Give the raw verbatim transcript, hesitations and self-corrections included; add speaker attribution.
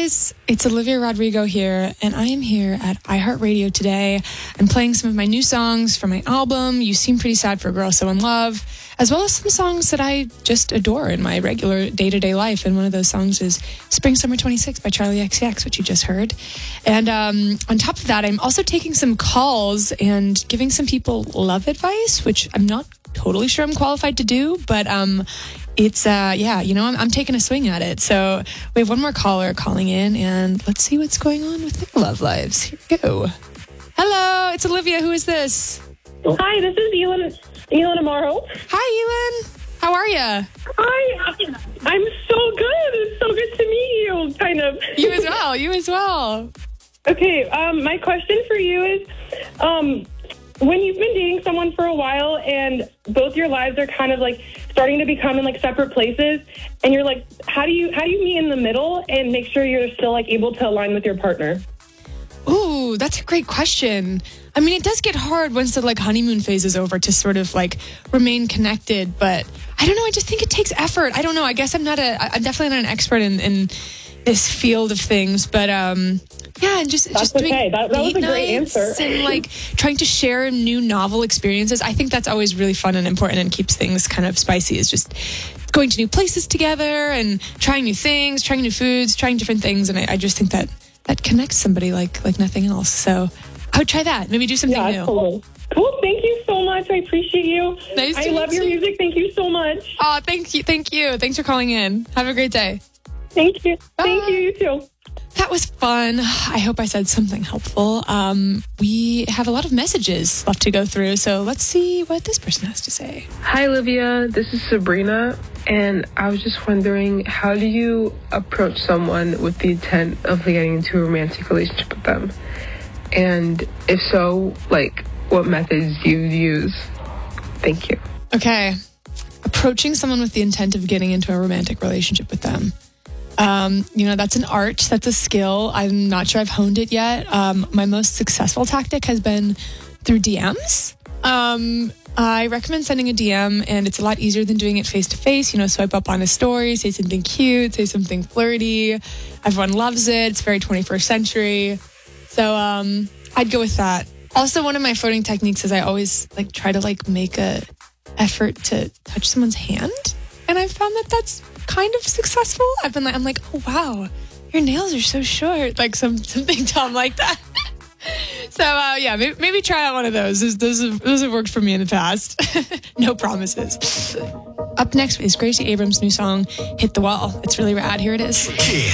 Speaker 1: guys, it's Olivia Rodrigo here, and I am here at iHeartRadio today. I'm playing some of my new songs from my album, You Seem Pretty Sad for a Girl So in Love, as well as some songs that I just adore in my regular day-to-day life. And one of those songs is Spring Summer twenty-six by Charlie X C X, which you just heard. And um, on top of that, I'm also taking some calls and giving some people love advice, which I'm not totally sure I'm qualified to do, but um, it's, uh, yeah, you know, I'm, I'm taking a swing at it. So we have one more caller calling in, and let's see what's going on with their love lives. Here we go. Hello, it's Olivia. Who is this?
Speaker 2: Hi, this is Elin, Elin Amaro.
Speaker 1: Hi, Elin. How are you?
Speaker 2: Hi, I'm so good. It's so good to meet you, kind of.
Speaker 1: You as well. You as well.
Speaker 2: Okay, um, my question for you is, um, when you've been dating someone for a while and both your lives are kind of like starting to become in like separate places, and you're like, how do you how do you meet in the middle and make sure you're still like able to align with your partner?
Speaker 1: Ooh, that's a great question. I mean, it does get hard once the like honeymoon phase is over to sort of like remain connected, but I don't know. I just think it takes effort. I don't know. I guess I'm not a, I'm definitely not an expert in, in this field of things, but um, yeah, and just
Speaker 2: That's
Speaker 1: just doing
Speaker 2: okay. That, that was
Speaker 1: date
Speaker 2: a great
Speaker 1: nights
Speaker 2: answer.
Speaker 1: and like trying to share new novel experiences. I think that's always really fun and important and keeps things kind of spicy. Is just going to new places together and trying new things, trying new foods, trying different things, and I, I just think that that connects somebody like like nothing else. So I would try that. Maybe do something
Speaker 2: Yeah,
Speaker 1: new.
Speaker 2: totally. Cool. Thank you so much. I appreciate you.
Speaker 1: Nice
Speaker 2: I
Speaker 1: to
Speaker 2: love
Speaker 1: meet
Speaker 2: your
Speaker 1: you.
Speaker 2: music. Thank you so much.
Speaker 1: Oh, thank you, thank you, thanks for calling in. Have a great day.
Speaker 2: Thank you.
Speaker 1: Bye.
Speaker 2: Thank you. You too.
Speaker 1: That was fun. I hope I said something helpful. Um, we have a lot of messages left to go through, so let's see what this person has to say.
Speaker 3: Hi, Olivia. This is Sabrina, and I was just wondering, how do you approach someone with the intent of getting into a romantic relationship with them? And if so, like, what methods do you use? Thank you.
Speaker 1: Okay. Approaching someone with the intent of getting into a romantic relationship with them. Um, you know, that's an art, that's a skill. I'm not sure I've honed it yet. Um, my most successful tactic has been through D Ms. Um, I recommend sending a D M, and it's a lot easier than doing it face to face. You know, swipe up on a story, say something cute, say something flirty. Everyone loves it. It's very twenty-first century. So um, I'd go with that. Also, one of my flirting techniques is I always like try to like make a effort to touch someone's hand, and I've found that that's kind of successful. I've been like, I'm like, oh wow, your nails are so short, like some something dumb like that. So uh, yeah, maybe, maybe try out one of those. Those, those, have, those have worked for me in the past. No promises. Up next is Gracie Abrams' new song, Hit the Wall. It's really rad. Here it is.